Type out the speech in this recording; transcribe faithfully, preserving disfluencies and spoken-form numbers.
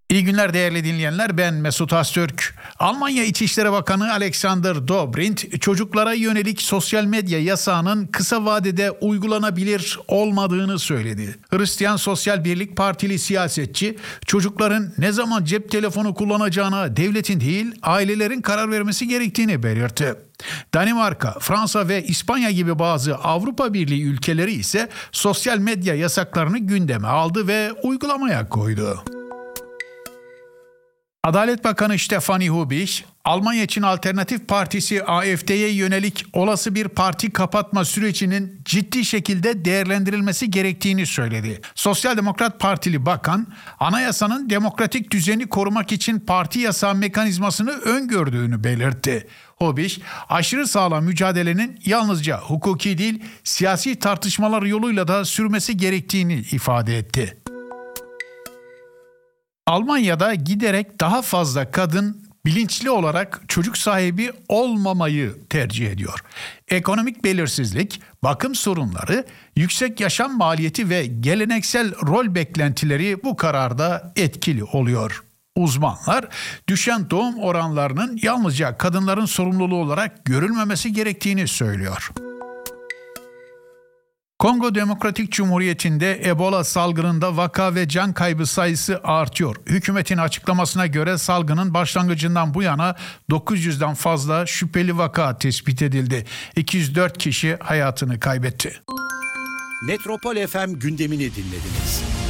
İyi günler değerli dinleyenler, ben Mesut Öztürk. Almanya İçişleri Bakanı Alexander Dobrindt, çocuklara yönelik sosyal medya yasağının kısa vadede uygulanabilir olmadığını söyledi. Hristiyan Sosyal Birlik Partili siyasetçi, çocukların ne zaman cep telefonu kullanacağına devletin değil, ailelerin karar vermesi gerektiğini belirtti. Danimarka, Fransa ve İspanya gibi bazı Avrupa Birliği ülkeleri ise sosyal medya yasaklarını gündeme aldı ve uygulamaya koydu. Adalet Bakanı Stefanie Hubich, Almanya için Alternatif Partisi A F D'ye yönelik olası bir parti kapatma sürecinin ciddi şekilde değerlendirilmesi gerektiğini söyledi. Sosyal Demokrat Partili bakan, anayasanın demokratik düzeni korumak için parti yasağı mekanizmasını öngördüğünü belirtti. Hubich, aşırı sağlam mücadelenin yalnızca hukuki değil, siyasi tartışmalar yoluyla da sürmesi gerektiğini ifade etti. Almanya'da giderek daha fazla kadın bilinçli olarak çocuk sahibi olmamayı tercih ediyor. Ekonomik belirsizlik, bakım sorunları, yüksek yaşam maliyeti ve geleneksel rol beklentileri bu kararda etkili oluyor. Uzmanlar, düşen doğum oranlarının yalnızca kadınların sorumluluğu olarak görülmemesi gerektiğini söylüyor. Kongo Demokratik Cumhuriyeti'nde Ebola salgınında vaka ve can kaybı sayısı artıyor. Hükümetin açıklamasına göre salgının başlangıcından bu yana dokuz yüzden fazla şüpheli vaka tespit edildi. iki yüz dört kişi hayatını kaybetti. Metropol F M gündemini dinlediniz.